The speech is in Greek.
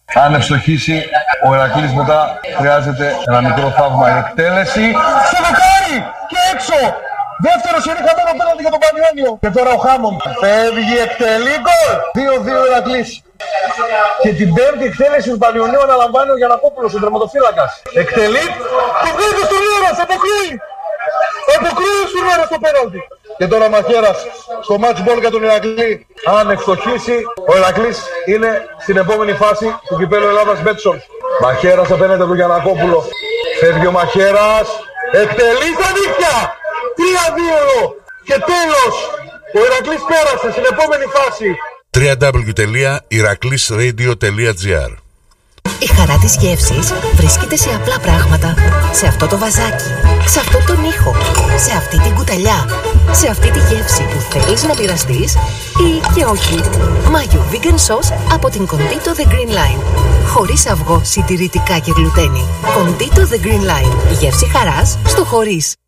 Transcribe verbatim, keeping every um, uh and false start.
Αν ευστοχίσει, ο Ηρακλής μετά χρειάζεται ένα μικρό θαύμα. Η εκτέλεση στο δοκάρι και έξω. Δεύτερο σερί χαμένο πέναλτι για τον Πανιόνιο. Και τώρα ο Χάμον φεύγει, εκτελεί, γκολ. δύο δύο Ηρακλής. Και την πέμπτη εκτέλεση του Πανιονίου αναλαμβάνει ο Γιαννακόπουλος, ο τερματοφύλακας. Εκτελεί, το βγάζει στον Λέρας, αποκρούει. Αποκρούει στον Λέρας το πέναλτι. Και τώρα Μαχαίρας στο match ball για τον Ηρακλή. Αν ευστοχίσει, ο Ηρακλής είναι στην επόμενη φάση του κυπέλλου Ελλάδας Μπέτσον. Μαχαίρας απέναντι του Γιαννακόπουλο. Φεύγει ο Μαχαίρας. Εκτελεί στα νύχια. τρία δύο. Και τέλος, ο Ηρακλής πέρασε στην επόμενη φάση. double-u double-u double-u τελεία ηρακλής ρέιντιο τελεία τζι άρ. Η χαρά της γεύσης βρίσκεται σε απλά πράγματα. Σε αυτό το βαζάκι, σε αυτόν τον ήχο, σε αυτή την κουταλιά, σε αυτή τη γεύση που θέλεις να μοιραστείς ή και όχι. Μάγιο Vegan Sauce από την Condito The Green Line. Χωρίς αυγό, συντηρητικά και γλουτένι. Condito The Green Line. Η γεύση χαράς στο χωρίς.